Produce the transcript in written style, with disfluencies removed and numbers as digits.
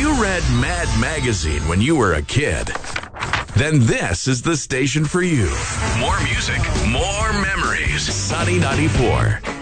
you read Mad Magazine when you were a kid, then this is the station for you. More music, more memories. Sunny 94.